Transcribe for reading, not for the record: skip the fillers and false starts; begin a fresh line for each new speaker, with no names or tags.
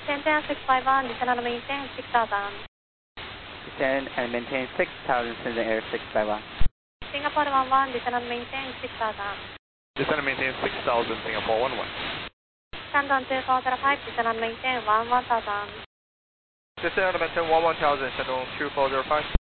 Shenzhen 651, descend and maintain 6000.
Descend and maintain 6000, Shenzhen Air 651.
Singapore 11, descend and maintain 6000.
Descend and maintain 6000, Singapore 11.
Shandong 2405, descend and maintain 11,000.
Descend and maintain 11,000, Shandong 2405.